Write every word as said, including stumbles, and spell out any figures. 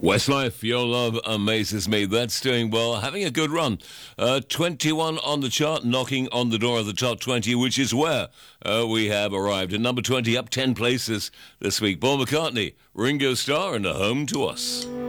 Westlife, Your Love Amazes Me. That's doing well, having a good run. Uh, twenty-one on the chart, knocking on the door of the top twenty, which is where uh, we have arrived. At number twenty, up ten places this week. Paul McCartney, Ringo Starr, and a Home to Us.